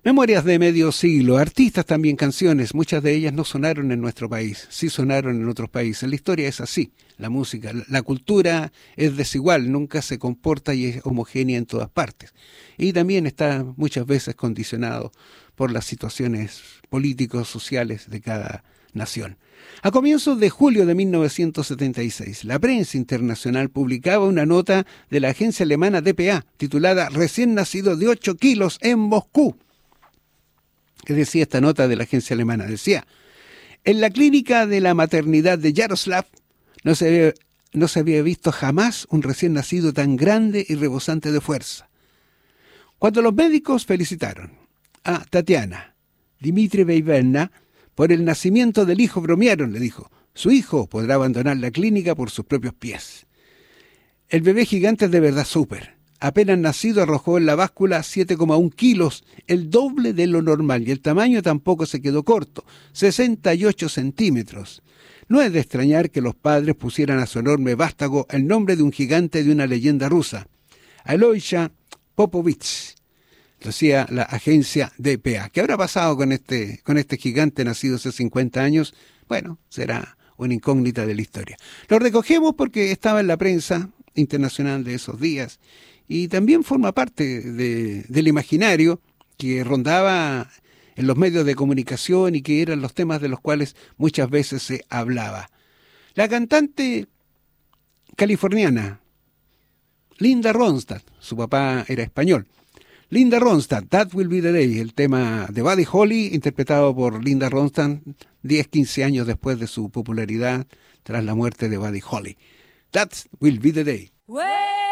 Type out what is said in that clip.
Memorias de medio siglo, artistas también, canciones, muchas de ellas no sonaron en nuestro país, sí sonaron en otros países. La historia es así, la música, la cultura es desigual, nunca se comporta y es homogénea en todas partes. Y también está muchas veces condicionado por las situaciones políticos, sociales de cada nación. A comienzos de julio de 1976, la prensa internacional publicaba una nota de la agencia alemana dpa, titulada «Recién nacido de 8 kilos en Moscú». ¿Qué decía esta nota de la agencia alemana? Decía, en la clínica de la maternidad de Yaroslav no se había visto jamás un recién nacido tan grande y rebosante de fuerza. Cuando los médicos felicitaron a Tatiana Dmitrievna por el nacimiento del hijo, bromearon, le dijo, su hijo podrá abandonar la clínica por sus propios pies. El bebé gigante es de verdad súper. Apenas nacido arrojó en la báscula 7,1 kilos, el doble de lo normal, y el tamaño tampoco se quedó corto, 68 centímetros. No es de extrañar que los padres pusieran a su enorme vástago el nombre de un gigante de una leyenda rusa, Aloysia Popovich, decía la agencia dpa. ¿Qué habrá pasado con este gigante nacido hace 50 años? Bueno, será una incógnita de la historia. Lo recogemos porque estaba en la prensa internacional de esos días, y también forma parte del imaginario que rondaba en los medios de comunicación y que eran los temas de los cuales muchas veces se hablaba. La cantante californiana Linda Ronstadt, su papá era español. Linda Ronstadt, That Will Be the Day, el tema de Buddy Holly, interpretado por Linda Ronstadt 10-15 años después de su popularidad tras la muerte de Buddy Holly. That Will Be the Day. Well.